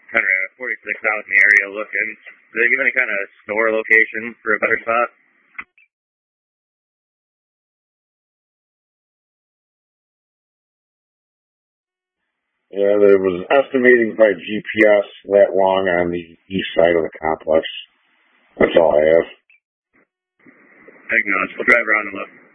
kind of 46 out in the area looking. Do they give any kind of store location for a better spot? Yeah, there was estimating by GPS that long on the east side of the complex. That's all I have. I acknowledge. We'll drive around and look.